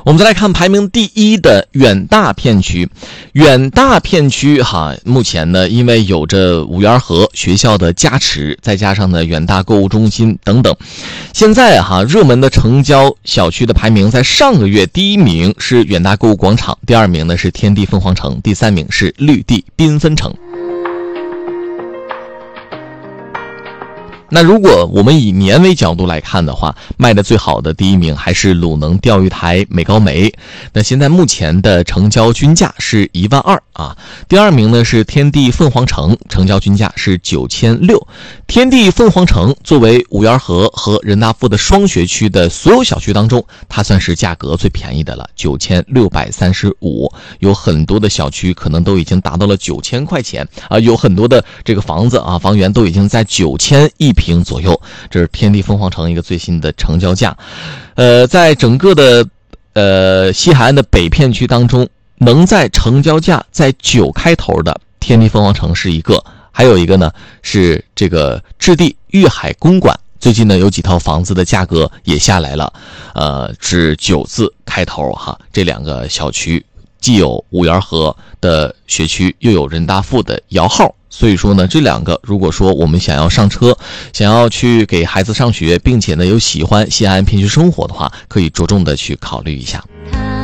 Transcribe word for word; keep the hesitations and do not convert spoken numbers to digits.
我们再来看排名第一的远大片区。远大片区哈，目前呢，因为有着五园河学校的加持，再加上呢远大购物中心等等，现在哈热门的成交小区的排名，在上个月第一名是远大购物广场，第二名呢是天地凤凰城，第三名是绿地缤纷城。那如果我们以年为角度来看的话，卖的最好的第一名还是鲁能钓鱼台美高梅，那现在目前的成交均价是一万二啊。第二名呢是天地凤凰城，成交均价是九千六。天地凤凰城作为五园河和人大附的双学区的所有小区当中，它算是价格最便宜的了，九千六百三十五。有很多的小区可能都已经达到了九千块钱啊，有很多的这个房子啊，房源都已经在九千一平左右，这是天地凤凰城一个最新的成交价。呃，在整个的呃西海岸的北片区当中，能在成交价在九开头的天地凤凰城是一个，还有一个呢是这个置地玉海公馆，最近呢有几套房子的价格也下来了，呃是九字开头哈。这两个小区既有五园河的学区，又有人大附的摇号，所以说呢，这两个如果说我们想要上车，想要去给孩子上学，并且呢有喜欢西安片区生活的话，可以着重的去考虑一下。